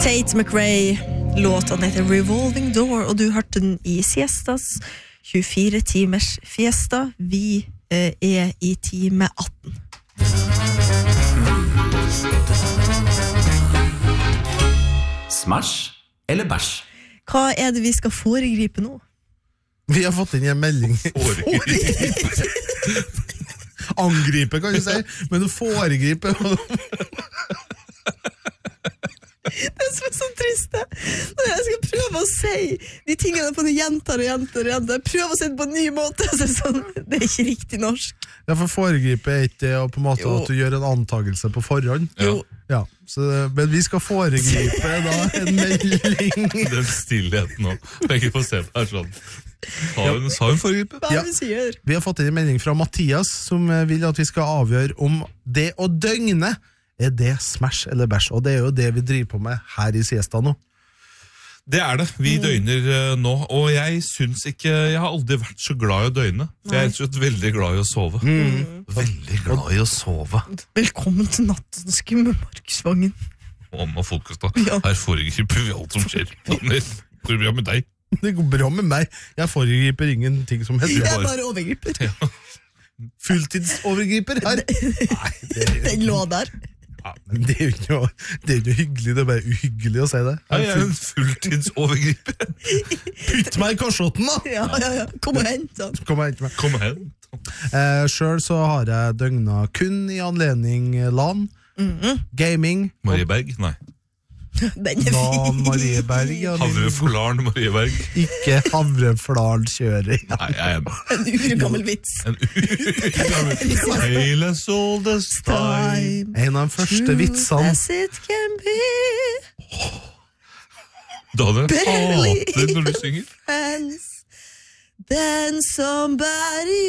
Tate McRae, låten heter Revolving Door, og du hørte den i Siestas 24 timers fiesta. Vi er i time 18. Smash eller bæsj? Hva er det vi skal foregripe nå? Vi har fått inn en melding. Angripe, kan du si, men å foregripe. Det som er så trist når jeg skal prøve å si de tingene på det gjentar og prøve å si det på en ny måte, så er det sånn, det er ikke riktig norsk. Ja, for foregripe er ikke og på en måte at du gjør en antagelse på forhånd. Ja, så, men vi skal foregripe da en melding. Den stillheten nå. Begge får se på her sånn. Sa hun foregripe? Hva er det vi sier? Vi har fått inn en melding fra Mathias som vil at vi skal avgjøre om det å døgne er det smash eller bæsj, og det er jo det vi driver på med her i Siesta nå. Det er det. Vi døgner nå, og jeg synes ikke, jeg har aldri vært så glad i å døgne. Jeg er rett og slett veldig glad i å sove. Veldig glad i å sove. Velkommen til nattensky med Marksvangen. Om og folkens da, Ja. her foregriper vi alt som skjer. Daniel, går det bra med deg? Det går bra med meg. Jeg foregriper ingenting som helst. Jeg er bare overgriper. Fulltidsovergriper her. Nei, Den lå der. Ja, men det er jo ikke noe hyggelig, det er bare uhyggelig å si det. Jeg er en fulltidsovergriper. Putt meg i kasjotten da! Ja. Kom og hent han. Kom og hent meg. Kom hen. Selv så har jeg døgna kun i anledning LAN, gaming, Marieberg? Nei. Den er LAN fin. Marieberg, ja, Havreflaren Marieberg? ikke havreflarkjøring. Nei, jeg er En uregammel vits. en Hele all this time. En av de første vitsene. As it can be. Daniel Barely hater når du synger. friends. Then somebody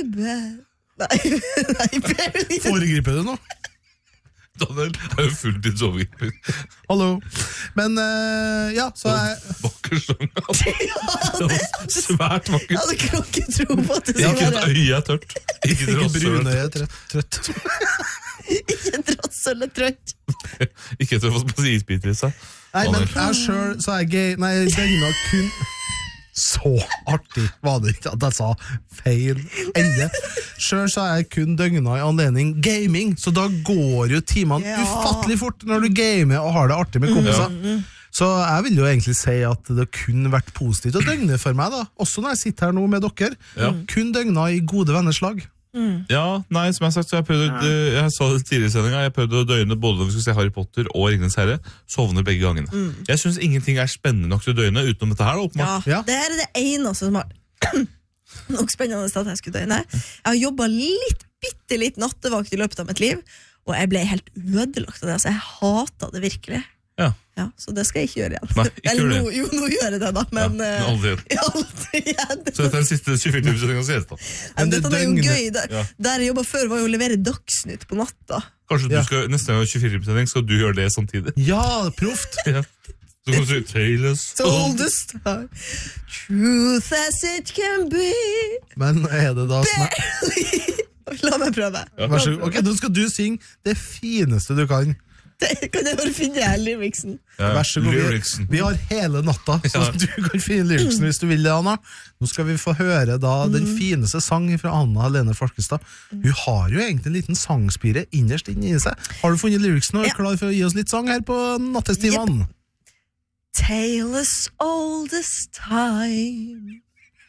Nei, barely. Foregriper du nå? Daniel er jo fulltidsovergriper. Hallo. Men ja, så er Vakker sang. Det var svært Jeg vakkert. hadde ikke tro på at det Ikke skulle et være øye er tørt. Ikke ikke et rasshøl er brunøye trøtt. ikke et rasshøl er trøtt. tørt. Ikke et masse isbiter i seg. Nei, men jeg selv så er jeg gay. Nei, døgna kun. Så artig var det ikke at jeg sa feil ende. Selv så er jeg kun døgna i anledning gaming, så da går jo timene ufattelig fort når du gamer og har det artig med kompiser. Så jeg vil jo egentlig si at det kunne vært positivt å døgne for meg da, også når jeg sitter her nå med dere. Kun døgna i gode venners lag. Ja, nei, som jeg har sagt, så jeg sa det tidligere i sendingen, jeg prøvde å døgne både når vi skulle se Harry Potter og Ringenes Herre, sovner begge gangene. Jeg synes ingenting er spennende nok til å døgne utenom dette her, da, åpenbart. Ja. Det her er det eneste som har nok spennende at jeg skulle døgne. Jeg har jobbet bitte litt nattevakt i løpet av mitt liv, og jeg ble helt ødelagt av det, altså jeg hatet det virkelig. Ja, så det skal jeg ikke gjøre igjen. Nei, ikke gjør det. Jo, nå gjør jeg det da, men men aldri igjen. aldri igjen. Så dette er den siste 24-timers av Siesta. Men dette er jo døgnet- gøy. Der jeg jobbet før var jo å levere Dagsnytt på natta. Kanskje du skal, neste gang 24-timers skal du gjøre det samtidig? Ja, proft. Ja. Så kan du si Taylor's Oldest time. Truth as it can be. Men er det da La meg prøve. Vær så god. Ok, nå skal du synge det fineste du kan. Kan jeg bare finne her lyricsen? Vær så god. Lyricsen. Vi har hele natta, så du kan finne lyricsen hvis du vil det, Anna. Nå skal vi få høre da den fineste sang fra Anna Helene Falkestad. Hun har jo egentlig en liten sangspire innerst inne i seg. Har du funnet lyricsen og er klar for å gi oss litt sang her på nattestimene? Taylor's oldest time.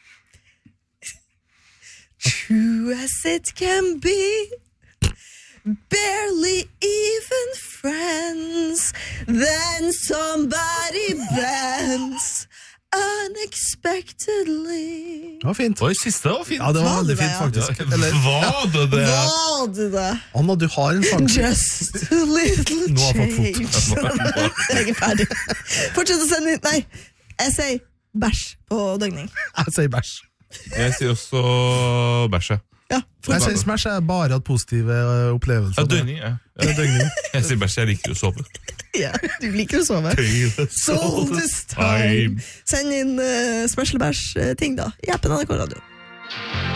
True as it can be. Barely even friends. Then somebody bends unexpectedly. Det var fint. Oi, siste var fint. Ja, det var Var veldig det fint det, ja? faktisk. Ja, var det det? Var det det? Anna, du har en sang. Just a little Nå har jeg fått change. Jeg er ferdig. Fortsett å sende inn. Nei, jeg sier bæsj på døgning. Jeg sier bæsj. Jeg sier også bæsje. Ja, Jeg sier smash er bare hatt positive opplevelser. Ja, døgning, ja. Det er døgning. Jeg sier bæsje, jeg liker å sove. ja, du liker å sove. Taylor's Oldest time. Send inn special bæsj ting da. I appen NRK Radio.